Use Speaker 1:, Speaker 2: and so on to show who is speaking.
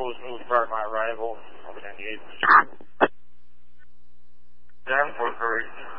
Speaker 1: proposed move prior to my arrival. Over 98. Down for hurry.